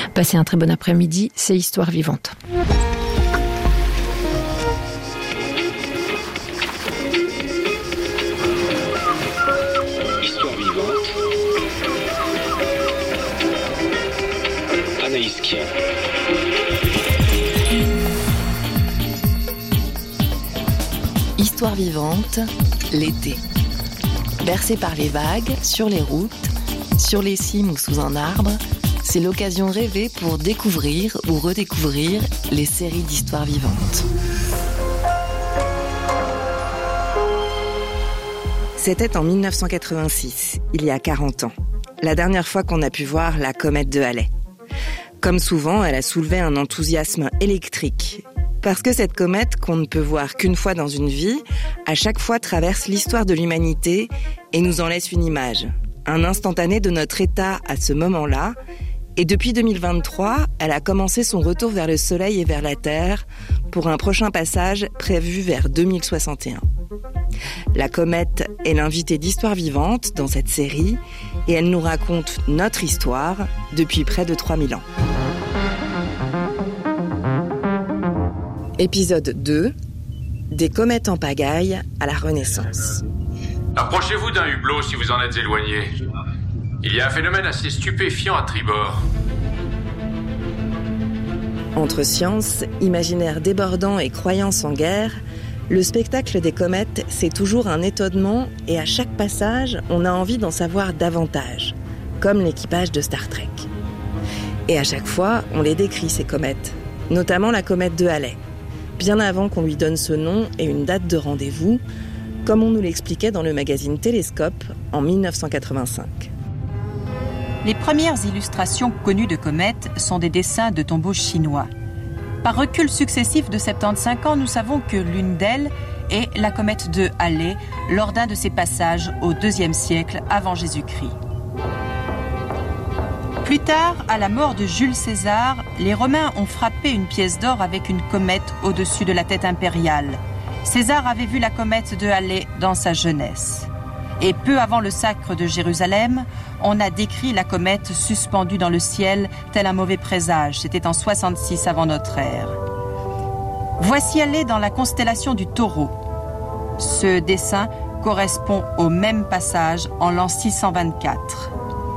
Passez un très bon après-midi, c'est Histoire vivante. Histoire vivante. Anaïs Kien. Histoire vivante, l'été. Bercé par les vagues, sur les routes, sur les cimes ou sous un arbre, c'est l'occasion rêvée pour découvrir ou redécouvrir les séries d'histoires vivantes. C'était en 1986, il y a 40 ans, la dernière fois qu'on a pu voir la comète de Halley. Comme souvent, elle a soulevé un enthousiasme électrique. Parce que cette comète, qu'on ne peut voir qu'une fois dans une vie, à chaque fois traverse l'histoire de l'humanité et nous en laisse une image. Un instantané de notre état à ce moment-là. Et depuis 2023, elle a commencé son retour vers le Soleil et vers la Terre pour un prochain passage prévu vers 2061. La comète est l'invitée d'Histoire vivante dans cette série et elle nous raconte notre histoire depuis près de 3000 ans. Épisode 2, des comètes en pagaille à la Renaissance. Approchez-vous d'un hublot si vous en êtes éloigné. Il y a un phénomène assez stupéfiant à tribord. Entre science, imaginaire débordant et croyance en guerre, le spectacle des comètes, c'est toujours un étonnement et à chaque passage, on a envie d'en savoir davantage, comme l'équipage de Star Trek. Et à chaque fois, on les décrit, ces comètes, notamment la comète de Halley, bien avant qu'on lui donne ce nom et une date de rendez-vous, comme on nous l'expliquait dans le magazine Télescope en 1985. Les premières illustrations connues de comètes sont des dessins de tombeaux chinois. Par recul successif de 75 ans, nous savons que l'une d'elles est la comète de Halley lors d'un de ses passages au IIe siècle avant Jésus-Christ. Plus tard, à la mort de Jules César, les Romains ont frappé une pièce d'or avec une comète au-dessus de la tête impériale. César avait vu la comète de Halley dans sa jeunesse. Et peu avant le sacre de Jérusalem, on a décrit la comète suspendue dans le ciel tel un mauvais présage. C'était en 66 avant notre ère. Voici Halley dans la constellation du Taureau. Ce dessin correspond au même passage en l'an 624.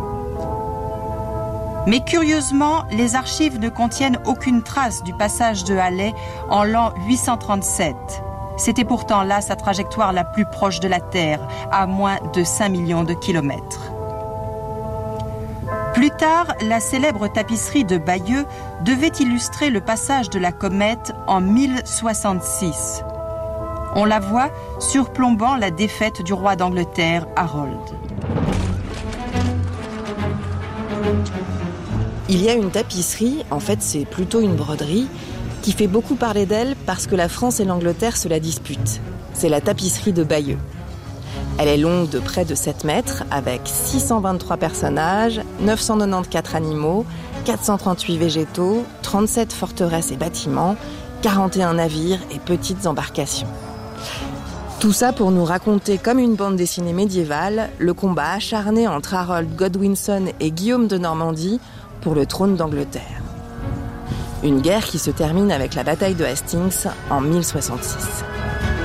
Mais curieusement, les archives ne contiennent aucune trace du passage de Halley en l'an 837. C'était pourtant là sa trajectoire la plus proche de la Terre, à moins de 5 millions de kilomètres. Plus tard, la célèbre tapisserie de Bayeux devait illustrer le passage de la comète en 1066. On la voit surplombant la défaite du roi d'Angleterre, Harold. Il y a une tapisserie, en fait c'est plutôt une broderie, qui fait beaucoup parler d'elle parce que la France et l'Angleterre se la disputent. C'est la tapisserie de Bayeux. Elle est longue de près de 7 mètres, avec 623 personnages, 994 animaux, 438 végétaux, 37 forteresses et bâtiments, 41 navires et petites embarcations. Tout ça pour nous raconter comme une bande dessinée médiévale le combat acharné entre Harold Godwinson et Guillaume de Normandie pour le trône d'Angleterre. Une guerre qui se termine avec la bataille de Hastings en 1066.